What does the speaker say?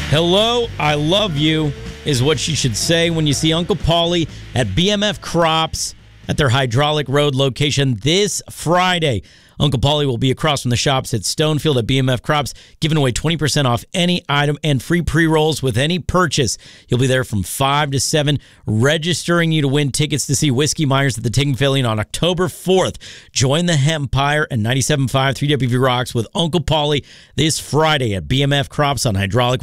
Hello, I love you is what you should say when you see Uncle Paulie at BMF Crops at their Hydraulic Road location this Friday. Uncle Paulie will be across from the shops at Stonefield at BMF Crops, giving away 20% off any item and free pre-rolls with any purchase. He'll be there from 5 to 7, registering you to win tickets to see Whiskey Myers at the Tigg Pavilion on October 4th. Join the Hempire and 97.5 3WV Rocks with Uncle Paulie this Friday at BMF Crops on Hydraulic